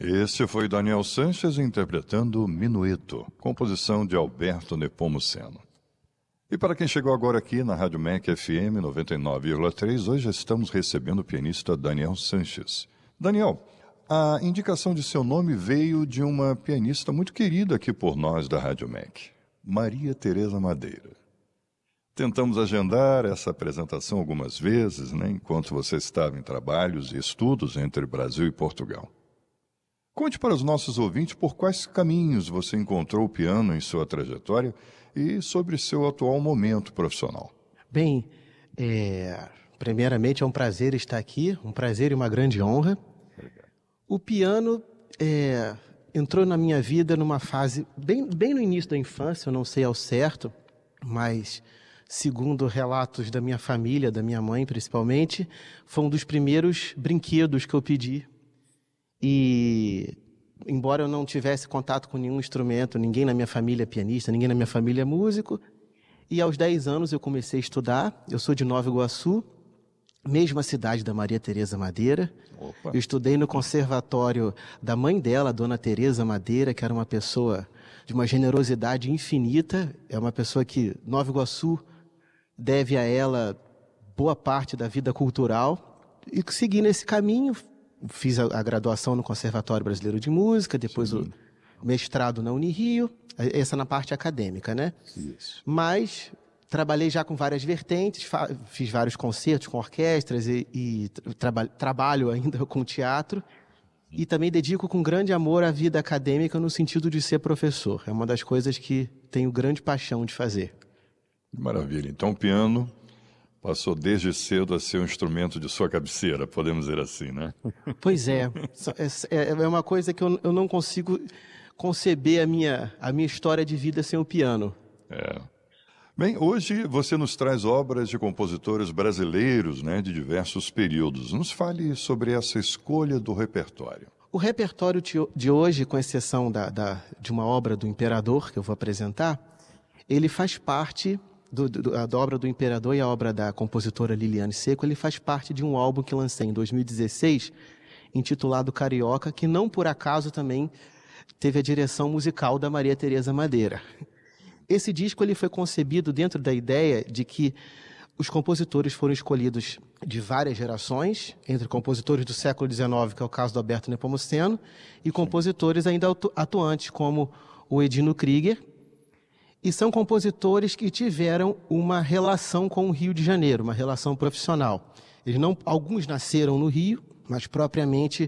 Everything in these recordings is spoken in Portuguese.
Este foi Daniel Sanches interpretando Minueto, composição de Alberto Nepomuceno. E para quem chegou agora aqui na Rádio MEC FM 99,3, hoje estamos recebendo o pianista Daniel Sanches. Daniel, a indicação de seu nome veio de uma pianista muito querida aqui por nós da Rádio MEC, Maria Tereza Madeira. Tentamos agendar essa apresentação algumas vezes, enquanto você estava em trabalhos e estudos entre Brasil e Portugal. Conte para os nossos ouvintes por quais caminhos você encontrou o piano em sua trajetória e sobre seu atual momento profissional. Bem, primeiramente é um prazer estar aqui, um prazer e uma grande honra. Obrigado. O piano entrou na minha vida numa fase, bem no início da infância, eu não sei ao certo, mas segundo relatos da minha família, da minha mãe principalmente, foi um dos primeiros brinquedos que eu pedi. E, embora eu não tivesse contato com nenhum instrumento, ninguém na minha família é pianista, ninguém na minha família é músico, e aos 10 anos eu comecei a estudar. Eu sou de Nova Iguaçu, mesma cidade da Maria Tereza Madeira. Opa. Eu estudei no conservatório da mãe dela, Dona Tereza Madeira, que era uma pessoa de uma generosidade infinita. É uma pessoa que Nova Iguaçu deve a ela boa parte da vida cultural. E segui nesse caminho. Fiz a graduação no Conservatório Brasileiro de Música, depois o mestrado na Unirio, essa na parte acadêmica, né? Isso. Mas trabalhei já com várias vertentes, fiz vários concertos com orquestras e trabalho ainda com teatro. E também dedico com grande amor à vida acadêmica no sentido de ser professor. É uma das coisas que tenho grande paixão de fazer. Maravilha. Então o piano passou desde cedo a ser um instrumento de sua cabeceira, podemos dizer assim, né? Pois é. É uma coisa que eu não consigo conceber a minha história de vida sem o piano. Bem, hoje você nos traz obras de compositores brasileiros, de diversos períodos. Nos fale sobre essa escolha do repertório. O repertório de hoje, com exceção de uma obra do Imperador, que eu vou apresentar, ele faz parte da obra do Imperador e a obra da compositora Liliane Seco. Ele faz parte de um álbum que lancei em 2016, intitulado Carioca, que não por acaso também teve a direção musical da Maria Tereza Madeira. Esse disco ele foi concebido dentro da ideia de que os compositores foram escolhidos de várias gerações, entre compositores do século XIX, que é o caso do Alberto Nepomuceno, e compositores ainda atuantes, como o Edino Krieger. E são compositores que tiveram uma relação com o Rio de Janeiro, uma relação profissional. Alguns nasceram no Rio, mas propriamente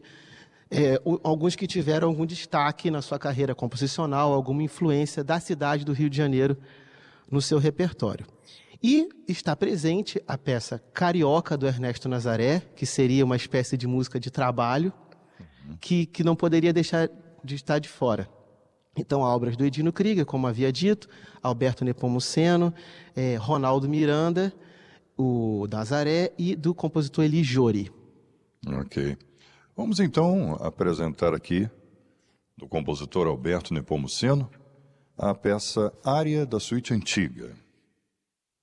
alguns que tiveram algum destaque na sua carreira composicional, alguma influência da cidade do Rio de Janeiro no seu repertório. E está presente a peça Carioca, do Ernesto Nazaré, que seria uma espécie de música de trabalho, que não poderia deixar de estar de fora. Então, obras do Edino Krieger, como havia dito, Alberto Nepomuceno, Ronaldo Miranda, o Nazaré e do compositor Elis Jori. Ok. Vamos então apresentar aqui, do compositor Alberto Nepomuceno, a peça Ária da Suíte Antiga.